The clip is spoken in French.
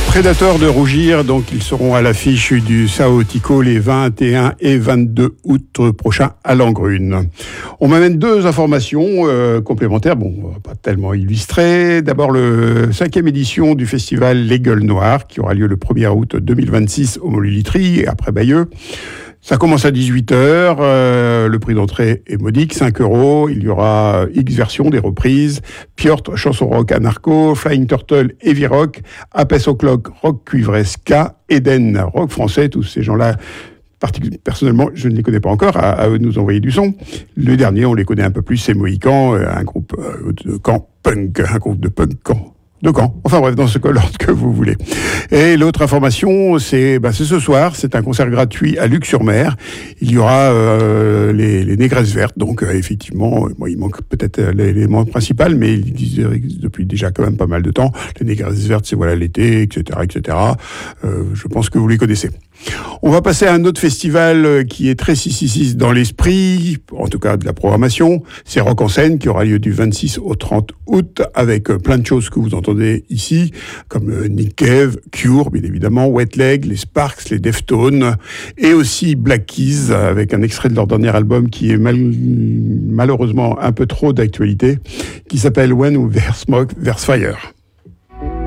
Prédateurs de rougir, donc ils seront à l'affiche du Sao Tico les 21 et 22 août prochains à Langrune. On m'amène deux informations complémentaires, pas tellement illustrées. D'abord, le 5e édition du festival Les Gueules Noires, qui aura lieu le 1er août 2026 au Montluitry et après Bayeux. Ça commence à 18h, le prix d'entrée est modique, 5 €. Il y aura X versions, des reprises, Piotr, chanson rock anarcho, Flying Turtle, heavy rock, Apes O'Clock, rock cuivresca, Eden, rock français, tous ces gens-là. Personnellement, je ne les connais pas encore, à eux de nous envoyer du son. Le dernier, on les connaît un peu plus, c'est Mohican, un groupe de camp punk, un groupe de punk camp. De Caen. Enfin bref, dans ce l'ordre que vous voulez. Et l'autre information, c'est ce soir, c'est un concert gratuit à Luc-sur-Mer. Il y aura les Négresses Vertes, donc effectivement, il manque peut-être l'élément principal, mais ils disent depuis déjà quand même pas mal de temps, les Négresses Vertes, c'est voilà l'été, etc., etc. Je pense que vous les connaissez. On va passer à un autre festival qui est très 666 dans l'esprit, en tout cas de la programmation. C'est Rock en scène qui aura lieu du 26 au 30 août avec plein de choses que vous entendez ici, comme Nick Cave, Cure, bien évidemment, Wet Leg, les Sparks, les Deftones, et aussi Black Keys avec un extrait de leur dernier album qui est malheureusement un peu trop d'actualité, qui s'appelle When There's Smoke, There's Fire.